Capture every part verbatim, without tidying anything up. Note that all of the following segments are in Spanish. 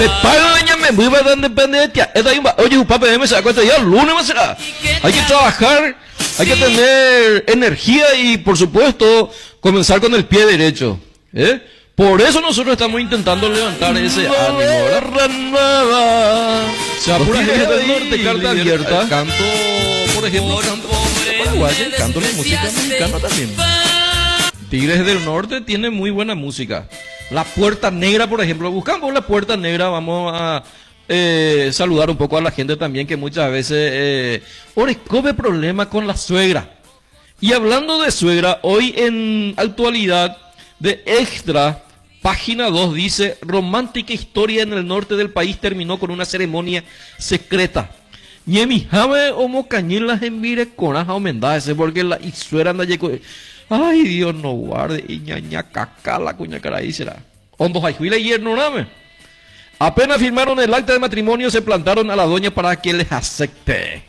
Paña me muy va dando independencia. Oye, un papel me se da cuenta ya el lunes más será. Hay que trabajar, hay que tener energía y por supuesto comenzar con el pie derecho. ¿Eh? Por eso nosotros estamos intentando levantar ese ánimo, ¿verdad? Nueva. O sea, por ejemplo, del norte, carta abierta. Canto, por ejemplo, canto paraguayo, canto la música mexicana también. Tigres del Norte tiene muy buena música. La Puerta Negra, por ejemplo, buscamos la Puerta Negra, vamos a eh, saludar un poco a la gente también que muchas veces eh, come problema con la suegra. Y hablando de suegra, hoy en actualidad de Extra, página dos dice: romántica historia en el norte del país terminó con una ceremonia secreta. Ñemi jame homo cañilas en mire coraja ese porque la y suegra anda lleco. Ay, Dios no guarde, y ñaña caca la cuña caray será. Hondo jaijuila y yerno name. Apenas firmaron el acta de matrimonio, se plantaron a la doña para que les acepte.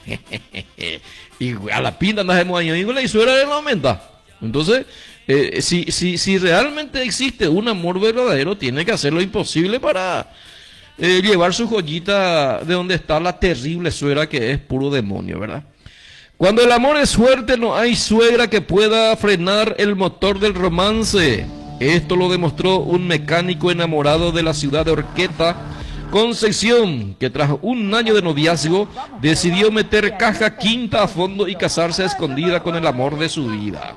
Y a la pinta andamos ahí, y la suegra le aumenta. Entonces, eh, si, si, si realmente existe un amor verdadero, tiene que hacer lo imposible para eh, llevar su joyita de donde está la terrible suegra que es puro demonio, ¿verdad? Cuando el amor es fuerte, no hay suegra que pueda frenar el motor del romance. Esto lo demostró un mecánico enamorado de la ciudad de Horqueta, Concepción, que tras un año de noviazgo decidió meter caja quinta a fondo y casarse a escondida con el amor de su vida.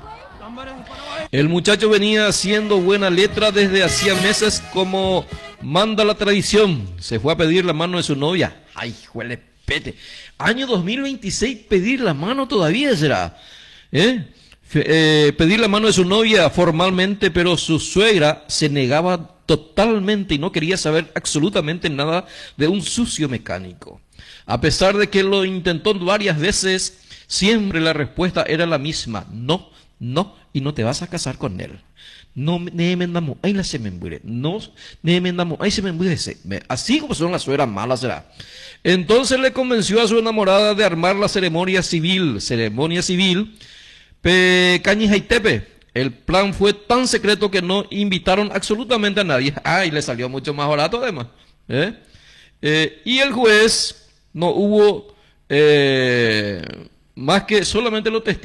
El muchacho venía haciendo buena letra desde hacía meses como manda la tradición. Se fue a pedir la mano de su novia. ¡Ay, juele pete! Año dos mil veintiséis, pedir la mano todavía será. ¿Eh? Eh, pedir la mano de su novia formalmente, pero su suegra se negaba totalmente y no quería saber absolutamente nada de un sucio mecánico. A pesar de que lo intentó varias veces, siempre la respuesta era la misma: no, no, y no te vas a casar con él. No, neemendamo, ahí la se me muere. No, neemendamo, ahí se me muere. Así como son las suegras malas será. Entonces le convenció a su enamorada de armar la ceremonia civil, ceremonia civil, pe Cañijaitepe. El plan fue tan secreto que no invitaron absolutamente a nadie. Ah, y le salió mucho más barato además. ¿Eh? Eh, y el juez no hubo eh, más que solamente los testigos.